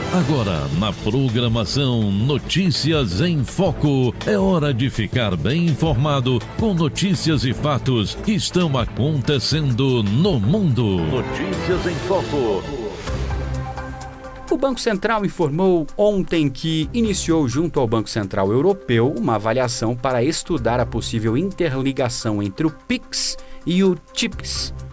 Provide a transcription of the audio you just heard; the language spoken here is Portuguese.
Agora, na programação Notícias em Foco, é hora de ficar bem informado com notícias e fatos que estão acontecendo no mundo. Notícias em Foco. O Banco Central informou ontem que iniciou junto ao Banco Central Europeu uma avaliação para estudar a possível interligação entre o PIX e o TIPS,